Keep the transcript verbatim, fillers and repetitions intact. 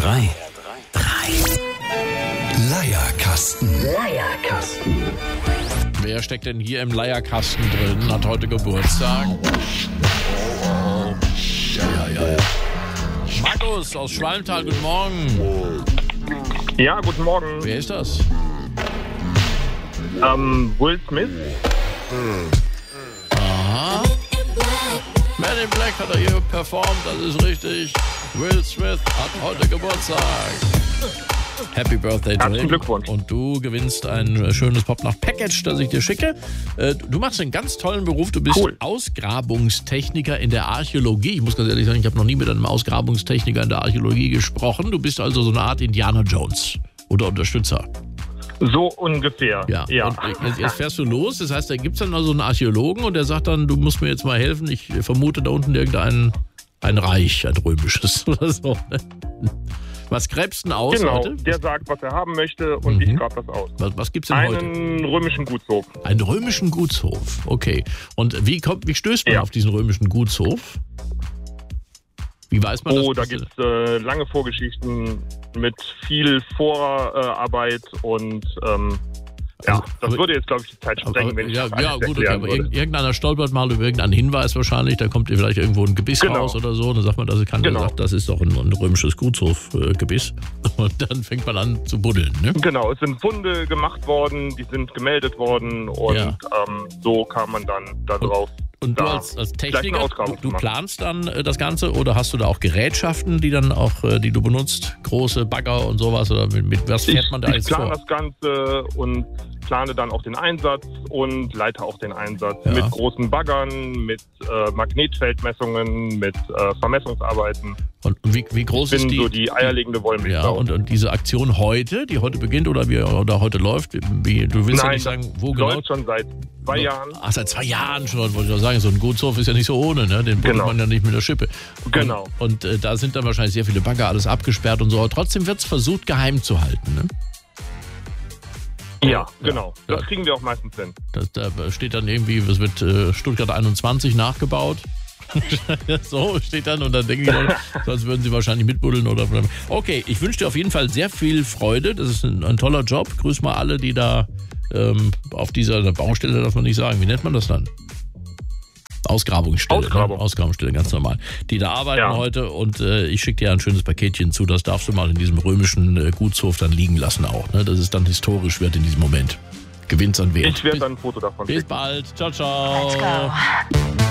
drei. Drei. Leierkasten. Leierkasten. Wer steckt denn hier im Leierkasten drin? Hat heute Geburtstag. Oh. Ja, ja, ja, ja. Markus aus Schwalmtal, guten Morgen. Ja, guten Morgen. Wer ist das? Ähm, Will Smith. Aha. Man in Black hat er hier performt, das ist richtig. Will Smith hat heute Geburtstag. Happy Birthday to Herzlichen him. Glückwunsch. Und du gewinnst ein schönes Pop-Nacht-Package, das ich dir schicke. Du machst einen ganz tollen Beruf. Du bist Cool. Ausgrabungstechniker in der Archäologie. Ich muss ganz ehrlich sagen, ich habe noch nie mit einem Ausgrabungstechniker in der Archäologie gesprochen. Du bist also so eine Art Indiana Jones oder Unterstützer. So ungefähr. Ja. ja. Und jetzt, jetzt fährst du los. Das heißt, da gibt es dann also einen Archäologen und der sagt dann, du musst mir jetzt mal helfen. Ich vermute da unten irgendein ein Reich, ein römisches oder so. Was gräbst du denn aus Genau, heute? der sagt, was er haben möchte und Mhm. ich grab das aus. Was, was gibt's denn heute? Einen römischen Gutshof. Einen römischen Gutshof, okay. Und wie kommt, wie stößt man Ja. auf diesen römischen Gutshof? Wie weiß man Oh, da das? gibt es äh, lange Vorgeschichten mit viel Vorarbeit und ähm, ja, Also, das aber- würde jetzt, glaube ich, die Zeit sprengen, wenn ich ja, das ja alles gut, okay, erklären aber würde. irg- irgendeiner stolpert mal über irgendeinen Hinweis wahrscheinlich, da kommt vielleicht irgendwo ein Gebiss Genau. raus oder so, dann sagt man, das kann Genau. sagt, das ist doch ein, ein römisches Gutshofgebiss. Und dann fängt man an zu buddeln, ne? Genau, es sind Funde gemacht worden, die sind gemeldet worden und Ja. ähm, so kam man dann da drauf. Und du da als, als gleich eine Techniker, Ausgrabung du, zu du machen. planst dann äh, das Ganze oder hast du da auch Gerätschaften, die dann auch, äh, die du benutzt, große Bagger und sowas oder mit, mit was fährt man da ich, jetzt ich plane vor? das Ganze und plane dann auch den Einsatz und leite auch den Einsatz Ja. mit großen Baggern, mit äh, Magnetfeldmessungen, mit äh, Vermessungsarbeiten. Und wie, wie groß Ich bin ist die? so die eierlegende Wollmilchsau. Ja, und, und diese Aktion heute, die heute beginnt oder wie oder heute läuft, wie, du willst ja Nein, nicht sagen, wo das genau? läuft schon seit zwei Jahren. Ach, seit zwei Jahren schon, wollte ich auch sagen. So ein Gutshof ist ja nicht so ohne, ne? Den buddelt Genau. man ja nicht mit der Schippe. Genau. Und, und äh, da sind dann wahrscheinlich sehr viele Bagger, alles abgesperrt und so. Aber trotzdem wird es versucht, geheim zu halten, ne? Ja, genau. Ja. Das kriegen wir auch meistens hin. Das, da steht dann irgendwie, es wird äh, Stuttgart einundzwanzig nachgebaut. So steht dann und dann denken die Leute, sonst würden sie wahrscheinlich mitbuddeln oder. Okay, ich wünsche dir auf jeden Fall sehr viel Freude. Das ist ein, ein toller Job. Grüß mal alle, die da ähm, auf dieser Baustelle, darf man nicht sagen. Wie nennt man das dann? Ausgrabungsstelle. Ausgrabung. Ne? Ausgrabungsstelle, ganz normal. Die da arbeiten Ja. heute und äh, ich schicke dir ein schönes Paketchen zu. Das darfst du mal in diesem römischen äh, Gutshof dann liegen lassen auch. Ne? Das ist dann historisch wird in diesem Moment. Gewinnt's an Wert. Ich werde dann ein Foto davon Bis schicken. bald. Ciao, ciao. Let's go.